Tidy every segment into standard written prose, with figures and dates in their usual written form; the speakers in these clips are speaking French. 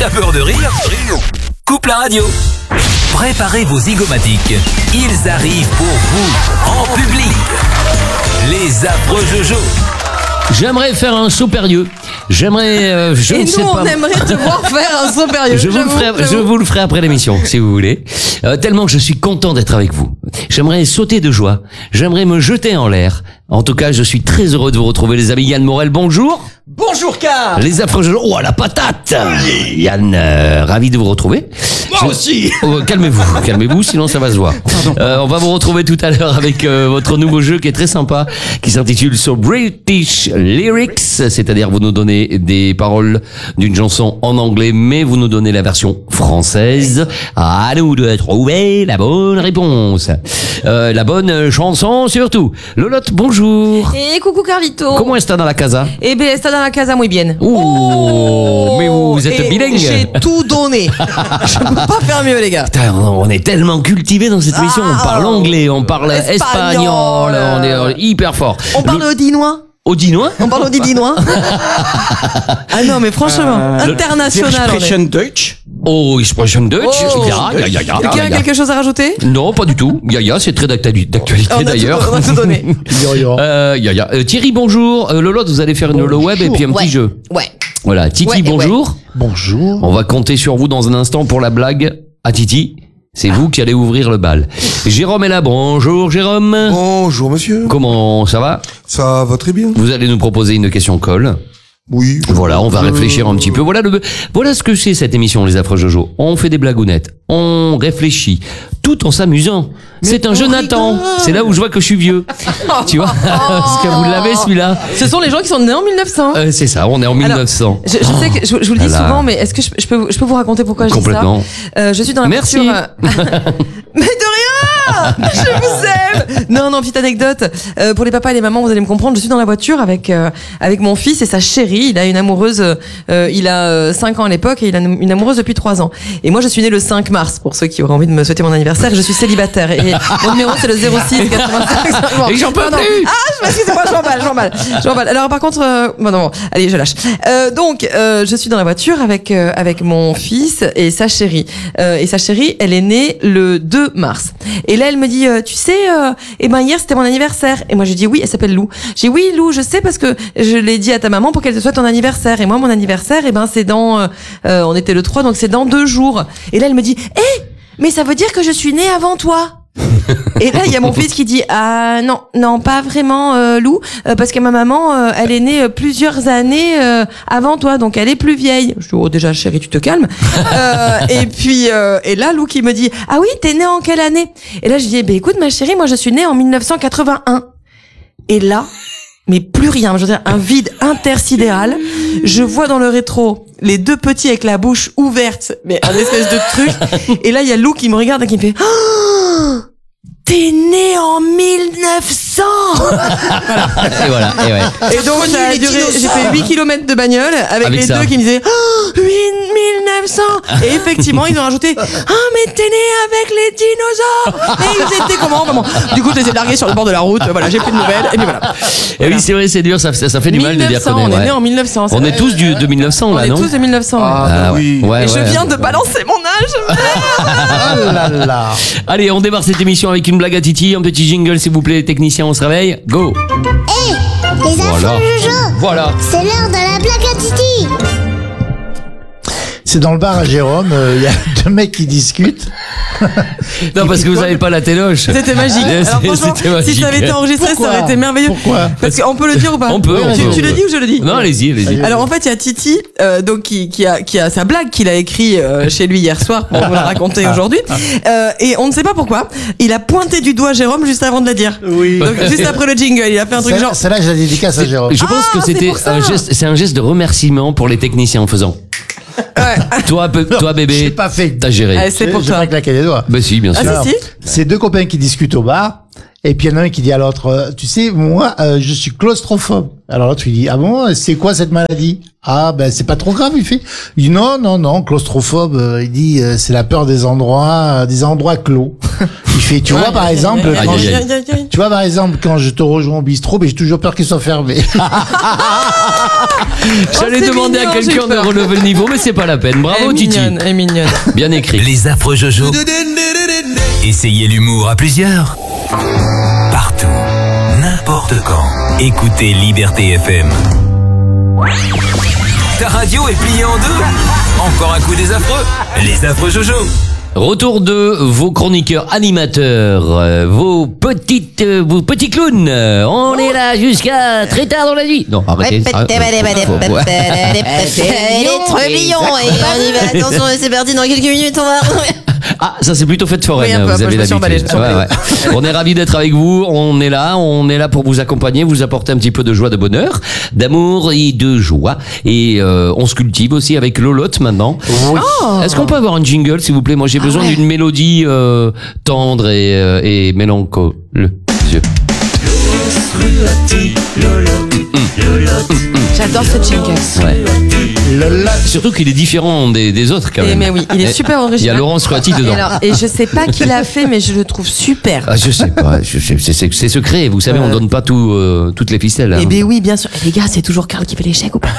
T'as peur de rire? Coupe la radio. Préparez vos zygomatiques. Ils arrivent pour vous, en public. Les affreux Jojo. J'aimerais faire un saut périlleux. J'aimerais. On aimerait te voir faire un saut périlleux. Je vous le ferai après l'émission, si vous voulez. Tellement que je suis content d'être avec vous. J'aimerais sauter de joie. J'aimerais me jeter en l'air. En tout cas, je suis très heureux de vous retrouver, les amis. Yann Morel, bonjour. Bonjour, Car. Les affreux Jojo. Oh, la patate. Yann, ravi de vous retrouver. Moi aussi. Calmez-vous, sinon ça va se voir. On va vous retrouver tout à l'heure avec votre nouveau jeu qui est très sympa, qui s'intitule So British Lyrics, c'est-à-dire vous nous donnez des paroles d'une chanson en anglais, mais vous nous donnez la version française. À nous de trouver la bonne réponse, la bonne chanson surtout. Lolotte, bonjour. Et coucou Carlito. Comment est-ce dans la casa? Eh bien, está dans la casa muy bien. Mais vous êtes bilingue. J'ai tout donné. Je peux pas faire mieux, les gars. Putain, on est tellement cultivés dans cette émission. On parle anglais, on parle espagnol, on est hyper fort. On parle odinois. Odinois? On parle odinois. Ah non, mais franchement, international. Wir sprechen Deutsch. Oh, ich spreche Deutsch. Ja. Quelqu'un a quelque chose à rajouter? Non, pas du tout. Ya, c'est très d'actualité d'ailleurs. On a tout donné. Thierry, bonjour. Lolo, vous allez faire une Lolo Web et puis un petit jeu. Ouais. Voilà. Titi, bonjour. Bonjour. On va compter sur vous dans un instant pour la blague à Titi. C'est vous qui allez ouvrir le bal. Jérôme est là. Bonjour, Jérôme. Bonjour, monsieur. Comment ça va? Ça va très bien. Vous allez nous proposer une question colle. Oui. Voilà, on va réfléchir un petit peu. Voilà ce que c'est cette émission, les affreux Jojo. On fait des blagounettes, on réfléchit, tout en s'amusant. C'est un jeu Nathan. C'est là où je vois que je suis vieux. Tu vois? Parce que vous l'avez celui-là. Ce sont les gens qui sont nés en 1900. C'est ça, on est en 1900. Je sais que je vous le dis souvent, mais est-ce que je peux vous raconter pourquoi je dis ça? Complètement. Je suis dans la voiture. Mais de rien. Je vous aime. Non, petite anecdote. Pour les papas et les mamans, vous allez me comprendre. Je suis dans la voiture avec mon fils et sa chérie. Il a une amoureuse. Il a 5 ans à l'époque et il a une amoureuse depuis 3 ans. Et moi, je suis née le 5 mars. Pour ceux qui auraient envie de me souhaiter mon anniversaire, je suis célibataire. Et mon numéro, c'est le 06 85. Et j'en peux plus. Excusez-moi, j'emballe. Alors, par contre, bon, allez, je lâche. Donc, je suis dans la voiture avec mon fils et sa chérie. Et sa chérie, elle est née le 2 mars. Et là, elle me dit, tu sais, hier, c'était mon anniversaire. Et moi, je dis, oui, elle s'appelle Lou. J'ai dit, oui, Lou, je sais parce que je l'ai dit à ta maman pour qu'elle te souhaite ton anniversaire. Et moi, mon anniversaire, c'est dans, on était le 3, donc c'est dans 2 jours. Et là, elle me dit, mais ça veut dire que je suis née avant toi. Et là, il y a mon fils qui dit, ah, non, pas vraiment, Lou, parce que ma maman, elle est née plusieurs années avant toi, donc elle est plus vieille. Je dis, oh, déjà, chérie, tu te calmes. Et puis, et là, Lou qui me dit, ah oui, t'es née en quelle année? Et là, je dis, écoute, ma chérie, moi, je suis née en 1981. Et là, mais plus rien, je veux dire, un vide intersidéral. Je vois dans le rétro les 2 petits avec la bouche ouverte, mais un espèce de truc. Et là, il y a Lou qui me regarde et qui me fait, oh, t'es né en 1900. Et voilà, et ouais. Et donc, ça a duré, j'ai fait 8 km de bagnole avec les ça. 2 qui me disaient, oh, 1900. Et effectivement, ils ont rajouté, mais t'es né avec les dinosaures. Et ils étaient comment? Du coup, je les ai largués sur le bord de la route. Voilà, j'ai plus de nouvelles. Et puis voilà. Et oui, c'est vrai, c'est dur, ça fait du mal de dire qu'on est. On est né en 1900. On est tous de 1900 là, non? On est tous de 1900. Ah, oui. Et je viens de balancer mon âge. Oh là là. Allez, on démarre cette émission avec une blague à Titi, un petit jingle s'il vous plaît, les techniciens, on se réveille. Go. Les affreux Jojo. Voilà. C'est l'heure de la blague à Titi. C'est dans le bar à Jérôme, il y a 2 mecs qui discutent. Non, parce que vous avez pas la téloche. C'était magique. Alors franchement, si ça avait été enregistré, ça aurait été merveilleux. Pourquoi? Parce qu'on peut le dire ou pas? On peut. Tu le dis ou je le dis? Non, allez-y. Alors en fait, il y a Titi, donc qui a sa blague qu'il a écrit chez lui hier soir pour vous la raconter aujourd'hui. Et on ne sait pas pourquoi. Il a pointé du doigt Jérôme juste avant de la dire. Oui. Donc juste après le jingle, il a fait un truc genre. Celle-là, je la dédicace à Jérôme. Je pense que c'était c'est un geste de remerciement pour les techniciens en faisant. Ouais. Toi, bébé, J'ai pas fait. t'as géré. C'est pour J'ai toi. pas claqué les doigts. Bah si, bien sûr. Ah, si. C'est 2 copains qui discutent au bar. Et puis il y en a un qui dit à l'autre, tu sais, moi, je suis claustrophobe. Alors l'autre lui dit, ah bon, c'est quoi cette maladie? Ah ben c'est pas trop grave, il dit non, claustrophobe, il dit c'est la peur des endroits clos. Il fait, tu vois par exemple, quand je te rejoins au bistrot, mais j'ai toujours peur qu'il soit fermé. J'allais c'est demander mignon, à quelqu'un j'ai de peur. relever le niveau, mais c'est pas la peine. Bravo, Titi. Elle est mignonne. Bien écrit. Les affreux Jojo. Essayez l'humour à plusieurs. Partout. N'importe quand. Écoutez Liberté FM. Ta radio est pliée en deux. Encore un coup des affreux. Les affreux Jojo. Retour de vos chroniqueurs animateurs, vos petits clowns. On est là jusqu'à très tard dans la nuit. Non, arrêtez. Les trublions. Et on y va, attention, c'est parti, dans quelques minutes, on va... Ah, ça c'est plutôt fête foraine. Oui, un peu, vous je avez me suis emballée, l'habitude. Ouais. On est ravis d'être avec vous. On est là pour vous accompagner, vous apporter un petit peu de joie, de bonheur, d'amour et de joie. Et on se cultive aussi avec Lolotte maintenant. Est-ce qu'on peut avoir un jingle, s'il vous plaît? Moi, j'ai besoin d'une mélodie tendre et mélancolique. J'adore ce jingle. Ouais. Surtout qu'il est différent des autres quand même. Mais oui, il est super original. Il y a Laurence Roati dedans. Et je sais pas qui l'a fait, mais je le trouve super. Ah, je sais pas, c'est secret. Vous savez, on donne pas toutes les ficelles. Eh ben oui, bien sûr. Et les gars, c'est toujours Karl qui fait l'échec ou pas?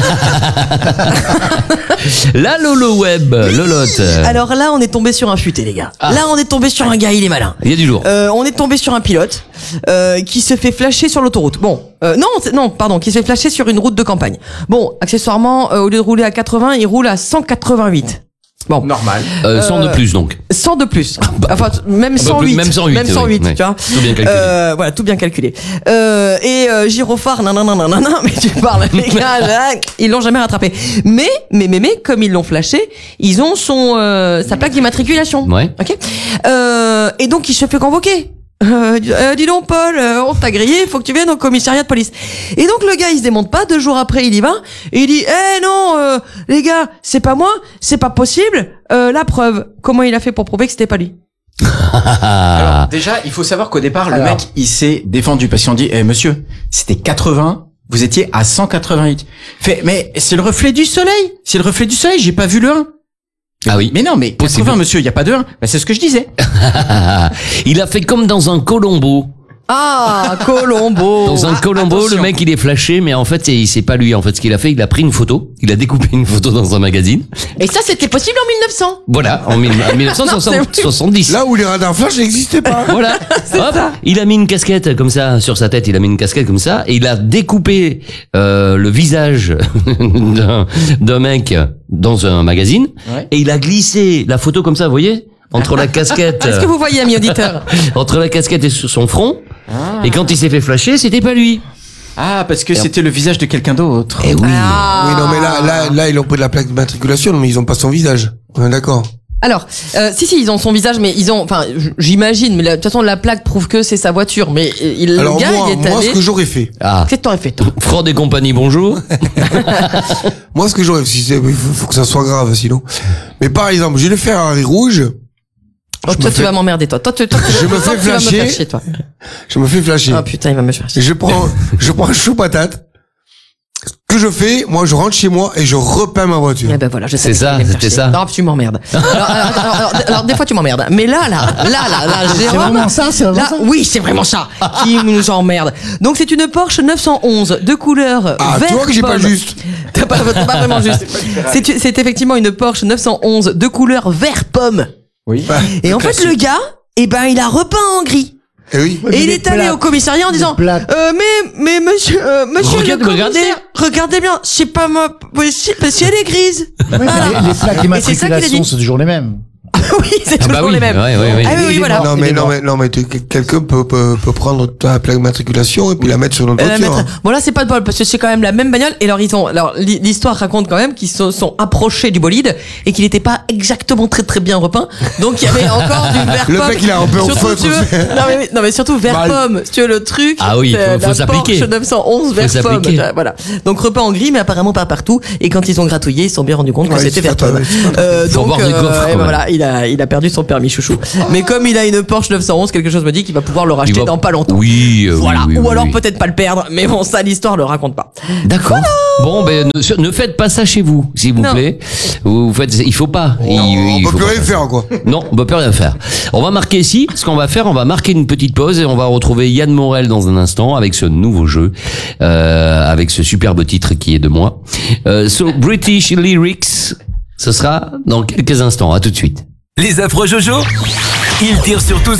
La Lolo Web, Lolotte. Alors là, on est tombé sur un futé, les gars. Là, on est tombé sur un gars, il est malin. Il y a du lourd. On est tombé sur un pilote qui se fait flasher sur l'autoroute. Bon, qui se fait flasher sur une route de campagne. Bon, accessoirement, au lieu de rouler à 80, il roule à 188. Bon, Normal. 100 de plus donc. 100 de plus. Enfin, même Un peu 108. plus, même 108, Même 108, oui. tu vois. Tout bien calculé. Voilà, tout bien calculé. Gyrophare, nanana, mais tu parles, les gars, là, ils l'ont jamais rattrapé. Mais, comme ils l'ont flashé, ils ont sa plaque d'immatriculation. Ouais. Ok. Et donc, il se fait convoquer. Dis donc Paul, on t'a grillé, faut que tu viennes au commissariat de police. Et donc le gars il se démonte pas, 2 jours après il y va, et il dit non les gars, c'est pas moi, c'est pas possible, la preuve. Comment il a fait pour prouver que c'était pas lui? Alors, déjà, il faut savoir qu'au départ, le mec, il s'est défendu parce qu'on dit, monsieur, c'était 80, vous étiez à 188. Fait, mais c'est le reflet du soleil. C'est le reflet du soleil, j'ai pas vu le 1. Ah oui. Mais non, mais 80, Possible. monsieur, il y a pas de 1. Bah, c'est ce que je disais. Il a fait comme dans un Colombo. Ah, Colombo. Dans un Colombo, attention. le mec il est flashé, mais en fait c'est pas lui. En fait, ce qu'il a fait, il a pris une photo, il a découpé une photo dans un magazine. Et ça c'était possible en 1900. Voilà, en 1970. Là où les radars flash n'existaient pas. Voilà. Hop, il a mis une casquette comme ça sur sa tête. Il a mis une casquette comme ça et il a découpé le visage d'un mec dans un magazine Ouais. et il a glissé la photo comme ça, vous voyez, entre la casquette, Est-ce que vous voyez, ami auditeur? entre la casquette et sur son front. Et quand il s'est fait flasher, c'était pas lui. Ah, parce que c'était le visage de quelqu'un d'autre. Eh oui. Oui, non, mais là, ils ont pris de la plaque d'immatriculation, mais ils ont pas son visage. Ouais, d'accord. Alors, si, ils ont son visage, mais ils ont, enfin, j'imagine, mais de toute façon, la plaque prouve que c'est sa voiture, mais Alors le gars, il est moi, allé. ce que j'aurais fait. Ah. Qu'est-ce que t'aurais fait, toi? Fraude et compagnie, bonjour. Moi, ce que j'aurais fait, il faut que ça soit grave, sinon. Mais par exemple, j'ai le Ferrari rouge. Oh, toi, tu vas m'emmerder, toi. Je me fais tu vas me flasher. faire chier, toi. Je me fais flasher. Ah, putain, il va me faire chier. Je prends un chou patate. Ce que je fais, moi, je rentre chez moi et je repeins ma voiture. Eh ben voilà, je sais C'est que ça, allait me faire c'était chier. ça. Non, tu m'emmerdes. Alors, des fois, tu m'emmerdes. Mais là, Jérôme. vraiment ça, c'est vraiment là, ça oui, c'est vraiment ça qui nous emmerde. Donc, c'est une Porsche 911 de couleur Ah, vert tu vois que j'ai pas pomme. juste. T'as pas vraiment juste. C'est effectivement une Porsche 911 de couleur vert pomme. Oui. Et en fait, le gars, il a repeint en gris. Eh oui. Et il est allé au commissariat en disant, mais monsieur Regarde, le commissaire, regardez bien, c'est pas moi possible parce qu'elle est grise. Ouais, les plaques Et c'est ça qu'il a d'immatriculation, dit. c'est toujours les mêmes. Oui, c'est toujours bah oui, les mêmes. ouais, ouais, ouais. Ah oui, voilà. Non, mais quelqu'un peut prendre ta plaque d'immatriculation et puis la mettre sur notre voiture. Bon là c'est pas de bol parce que c'est quand même la même bagnole et alors l'histoire raconte quand même qu'ils se sont approchés du bolide et qu'il était pas exactement très bien repeint, donc il y avait encore du vert Le pomme. mec, il a un peu en Surtout, feutre. si tu veux- non mais surtout vert Mal. pomme, si tu veux le truc. Ah oui, c'est faut la s'appliquer. Porsche 911 vert Faut pomme. s'appliquer. Voilà. Donc repeint en gris mais apparemment pas partout et quand ils ont gratouillé ils se sont bien rendus compte que Ouais, c'était c'est vert pas pomme. mal, Faut Donc avoir du coffre, et quand ben même. voilà, il il a perdu son permis, chouchou. Mais comme il a une Porsche 911, quelque chose me dit qu'il va pouvoir le racheter dans pas longtemps. Oui, voilà. oui, Ou alors oui. peut-être pas le perdre, mais bon, ça, l'histoire le raconte pas. D'accord. Bon, ben ne faites pas ça chez vous, s'il vous Non. plaît. Vous faites, il faut pas. On peut faut plus pas rien faire, quoi. Non, on peut plus rien faire. On va marquer ici. Ce qu'on va faire, on va marquer une petite pause et on va retrouver Yann Morel dans un instant avec ce nouveau jeu, avec ce superbe titre qui est de moi. So British Lyrics, ce sera dans quelques instants. À tout de suite. Les affreux Jojo, ils tirent sur tous